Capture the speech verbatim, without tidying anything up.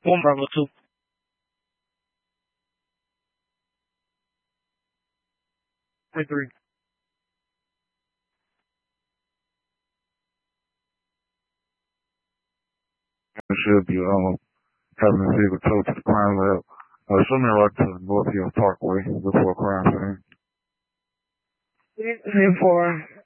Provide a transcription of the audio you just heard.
One Bravo two. Three three. It should be um having a vehicle towed to the crime lab. Uh, show me right to North Hill Parkway before crime scene. Three four.